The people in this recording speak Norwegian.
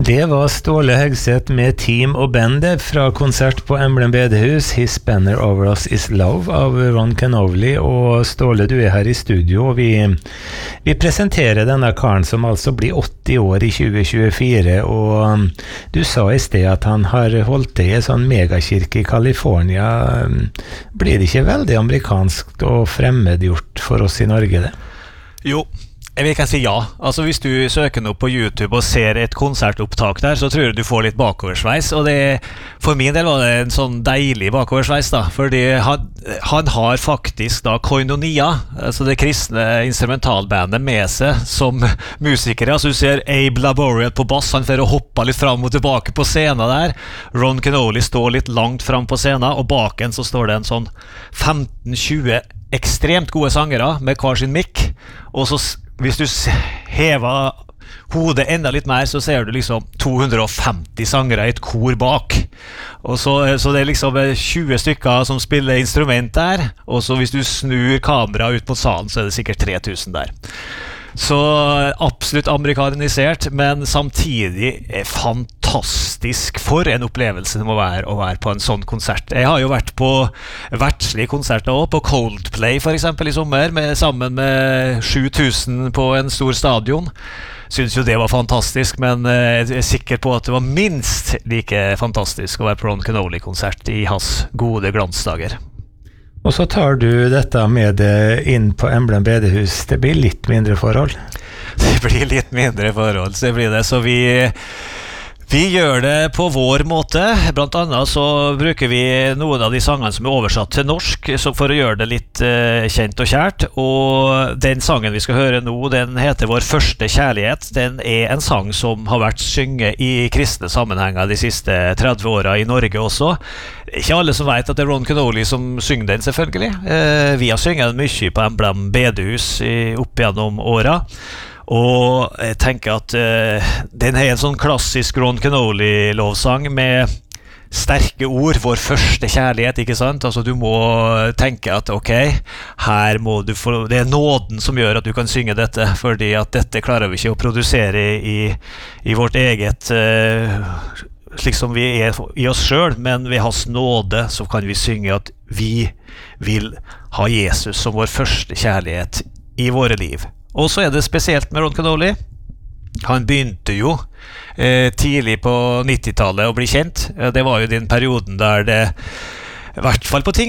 Det var Ståle Høgseth med team og bandet fra konsert på Emblem Bedehus, His Banner Over Us Is Love av Ron Canoli. Og Ståle, du her i studio, og vi presenterer denne karen som altså blir 80 år i 2024, og du sa i sted at han har holdt til i en sånn megakirke i California. Blir det ikke veldig amerikansk og fremmedgjort for oss i Norge, det? Jo, jeg kan si ja. Altså hvis du søker noe på YouTube og ser et konsertopptak der, så tror jeg du får litt bakoversveis, og for min del var det en sånn deilig bakoversveis da, fordi han har faktisk da Koinonia, altså det kristne instrumentalbandet med seg som musikere. Altså du ser Abe Laboriel på bass, han får hoppe litt fram og tilbake på scenen der. Ron Canoli står litt langt fram på scenen, og bak en så står det en sånn 15-20 ekstremt gode sangere med hver sin mic, og så hvis du hever hodet enda litt mer, så ser du liksom 250 sangere i et kor bak. Og så det liksom 20 stykker som spiller instrument der, og så hvis du snur kameraet ut på salen, så det sikkert 3000 der. Så absolutt amerikanisert, men samtidig fantastisk. For en opplevelse det må være å være på en sånn konsert. Jeg har jo vært på verdslige konserter også, på Coldplay for eksempel i sommer, sammen med 7000 på en stor stadion. Synes jo det var fantastisk, men jeg er sikker på at det var minst like fantastisk å være på Ron Canoli-konsert i hans gode glansdager. Og så tar du dette med det inn på Emblem Bedehus. Det blir litt mindre forhold? Det blir litt mindre forhold, så blir det. Så vi gjør det på vår måte. Blant annet så bruker vi noen av de sangene som oversatt til norsk, så for å gjøre det litt kjent og kjært. Og den sangen vi skal høre nå, den heter Vår første kjærlighet. Den en sang som har vært synget i kristne sammenhenger de siste 30 årene i Norge også. Ikke alle som vet at det Ron Canoli som synger den, selvfølgelig. Vi har synget den mye på Emblem Bedehus opp gjennom årene. Og jeg tenker at den en sånn klassisk Ron Canoli-lovsang med sterke ord, vår første kjærlighet, ikke sant? Altså du må tenke at ok, her må du få, det nåden som gjør at du kan synge dette, fordi at dette klarer vi ikke å produsere i vårt eget slik som vi i oss selv, men ved hans nåde så kan vi synge at vi vil ha Jesus som vår første kjærlighet i våre liv. Og så det spesielt med Ron Canoli. Han begynte jo tidlig på 90-tallet å bli kjent. Det var jo den perioden der det, i hvert fall på ting